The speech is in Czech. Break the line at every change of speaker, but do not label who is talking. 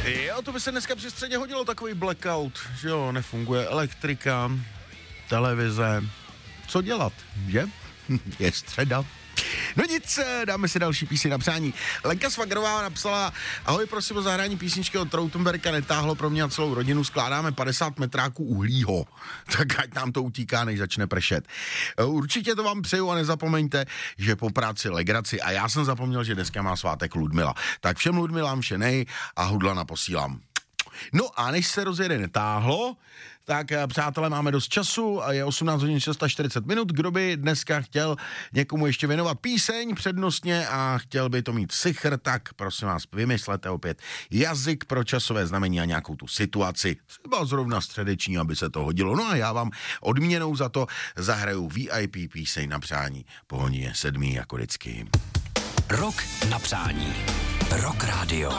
Jo, to by se dneska při středě hodilo, takový blackout, že jo, nefunguje elektrika, televize, co dělat, že? Je středa. No nic, dáme si další písni na přání. Lenka Svagrová napsala: ahoj, prosím o zahrání písničky od Trautenberga, netáhlo pro mě a celou rodinu, skládáme 50 metráků uhlího. Tak ať nám to utíká, než začne pršet. Určitě to vám přeju a nezapomeňte, že po práci legraci, a já jsem zapomněl, že dneska má svátek Ludmila. Tak všem Ludmilám všenej a hudlana posílám. No a než se rozjede netáhlo, tak přátelé, máme dost času a je 18 hodin 640 minut. Kdo by dneska chtěl někomu ještě věnovat píseň přednostně a chtěl by to mít sichr, tak prosím vás, vymyslete opět jazyk pro časové znamení a nějakou tu situaci, třeba zrovna středeční, aby se to hodilo. No a já vám odměnou za to zahraju VIP píseň na přání. Po hodině 7 jako vždycky.
Rok na přání. Rock Radio.